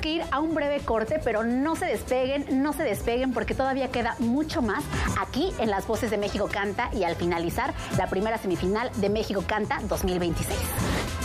que ir a un breve corte, pero no se despeguen porque todavía queda mucho más aquí en Las Voces de México Canta y al finalizar la primera semifinal de México Canta 2026.